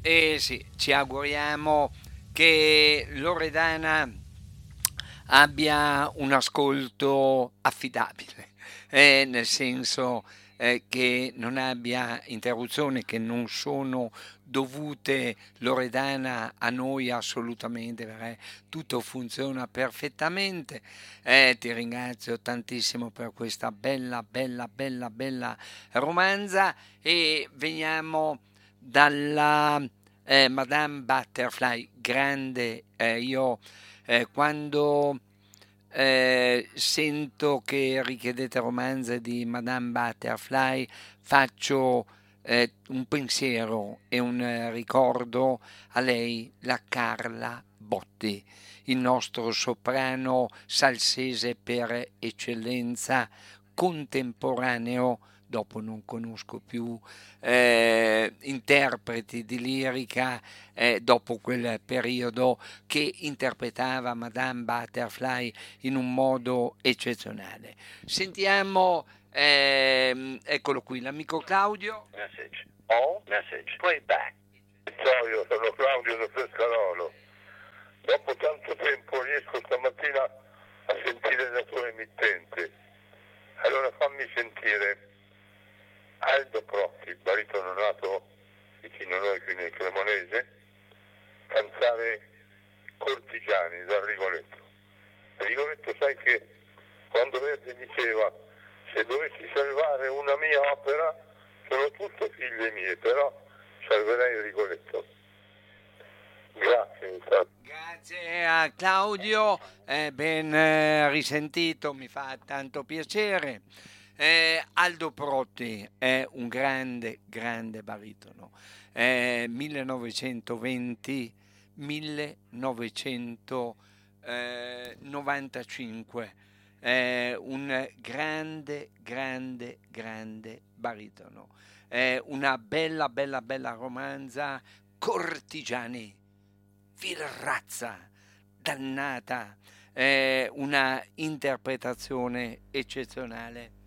sì, ci auguriamo che Loredana abbia un ascolto affidabile, nel senso che non abbia interruzioni che non sono dovute, Loredana, a noi assolutamente, perché tutto funziona perfettamente. Ti ringrazio tantissimo per questa bella, bella, bella, bella romanza e veniamo dalla Madame Butterfly, grande, io quando sento che richiedete romanze di Madame Butterfly, faccio un pensiero e un ricordo a lei, la Carla Botti, il nostro soprano salsese per eccellenza, contemporaneo. Dopo non conosco più interpreti di lirica dopo quel periodo che interpretava Madame Butterfly in un modo eccezionale. Sentiamo, eccolo qui, l'amico Claudio. Message. All message. Playback. Ciao, io sono Claudio da Pescarolo. Dopo tanto tempo riesco stamattina a sentire la tua emittente. Allora fammi sentire Aldo Protti, baritono nato vicino a noi qui nel Cremonese, cantare Cortigiani da Rigoletto. Rigoletto, sai che quando Verdi diceva se dovessi salvare una mia opera sono tutte figlie mie, però salverei Rigoletto. Grazie. Grazie a Claudio, ben risentito, mi fa tanto piacere. Aldo Protti è un grande, grande baritono. 1920-1995, un grande, grande, grande baritono. Una bella, bella, bella romanza, Cortigiani, virrazza, dannata, una interpretazione eccezionale